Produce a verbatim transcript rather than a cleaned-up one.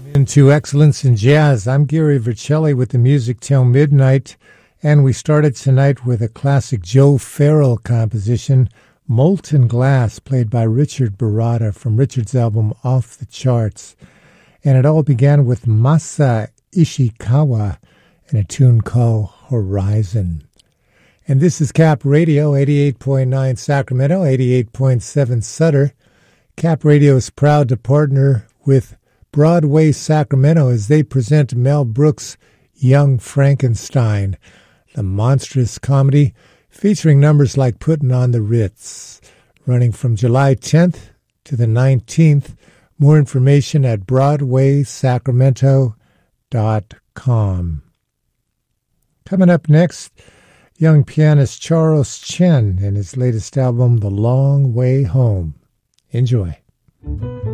Into Excellence in Jazz. I'm Gary Vercelli with the music till midnight, and we started tonight with a classic Joe Farrell composition, Molten Glass, played by Richard Baratta from Richard's album Off the Charts. And it all began with Masa Ishikawa and a tune called Horizon. And this is Cap Radio, eighty-eight point nine Sacramento, eighty-eight point seven Sutter. Cap Radio is proud to partner with Broadway Sacramento as they present Mel Brooks' Young Frankenstein, the monstrous comedy featuring numbers like Putting on the Ritz, running from July tenth to the nineteenth. More information at broadway sacramento dot com. Coming up next, young pianist Charles Chen and his latest album, The Long Way Home. Enjoy.